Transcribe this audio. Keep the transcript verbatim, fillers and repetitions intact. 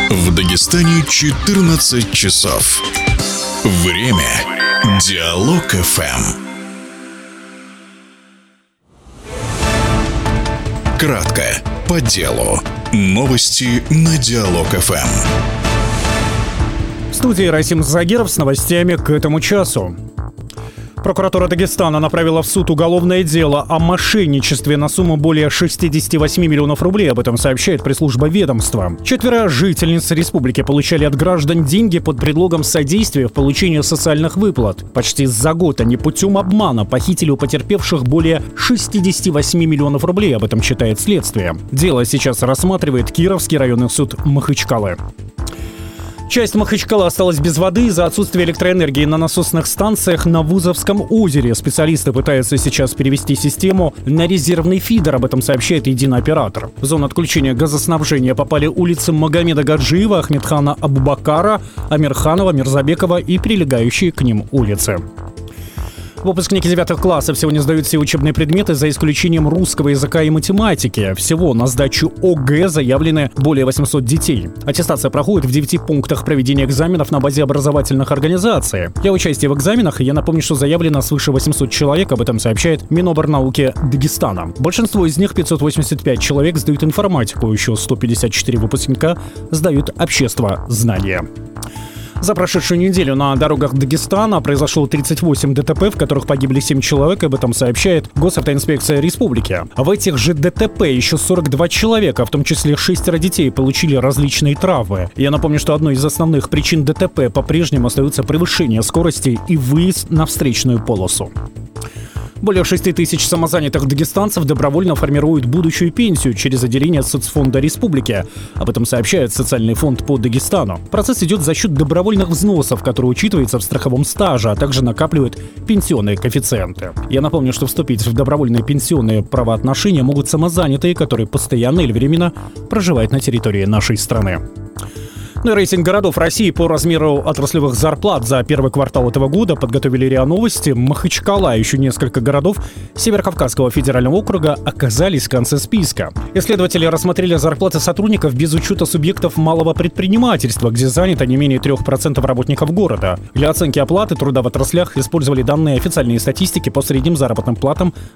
В Дагестане четырнадцать часов. Время Диалог эф эм. Кратко, по делу. Новости на Диалог эф эм. В студии Расим Загиров с новостями к этому часу. Прокуратура Дагестана направила в суд уголовное дело о мошенничестве на сумму более шестьдесят восемь миллионов рублей. Об этом сообщает пресс-служба ведомства. Четверо жительниц республики получали от граждан деньги под предлогом содействия в получении социальных выплат. Почти за год они путем обмана похитили у потерпевших более шестьдесят восемь миллионов рублей. Об этом читает следствие. Дело сейчас рассматривает Кировский районный суд Махачкалы. Часть Махачкалы осталась без воды из-за отсутствия электроэнергии на насосных станциях на Вузовском озере. Специалисты пытаются сейчас перевести систему на резервный фидер. Об этом сообщает единый оператор. В зону отключения газоснабжения попали улицы Магомеда Гаджиева, Ахмедхана Абубакара, Амирханова, Мирзабекова и прилегающие к ним улицы. Выпускники девятых классов сегодня сдают все учебные предметы за исключением русского языка и математики. Всего на сдачу о гэ заявлены более восемьсот детей. Аттестация проходит в девяти пунктах проведения экзаменов на базе образовательных организаций. Для участия в экзаменах, я напомню, что заявлено свыше восемьсот человек, об этом сообщает Миноборнауки Дагестана. Большинство из них, пятьсот восемьдесят пять человек, сдают информатику, еще сто пятьдесят четыре выпускника сдают обществознание. За прошедшую неделю на дорогах Дагестана произошло тридцать восемь дэ тэ пэ, в которых погибли семь человек, об этом сообщает Госавтоинспекция Республики. В этих же дэ тэ пэ еще сорок два человека, в том числе шестеро детей, получили различные травмы. Я напомню, что одной из основных причин дэ тэ пэ по-прежнему остается превышение скорости и выезд на встречную полосу. Более шести тысяч самозанятых дагестанцев добровольно формируют будущую пенсию через отделение соцфонда республики. Об этом сообщает Социальный фонд по Дагестану. Процесс идет за счет добровольных взносов, которые учитываются в страховом стаже, а также накапливают пенсионные коэффициенты. Я напомню, что вступить в добровольные пенсионные правоотношения могут самозанятые, которые постоянно или временно проживают на территории нашей страны. Ну и рейтинг городов России по размеру отраслевых зарплат за первый квартал этого года подготовили РИА Новости. Махачкала и еще несколько городов Северокавказского федерального округа оказались в конце списка. Исследователи рассмотрели зарплаты сотрудников без учета субъектов малого предпринимательства, где занято не менее трех процентов работников города. Для оценки оплаты труда в отраслях использовали данные официальной статистики по средним заработным платам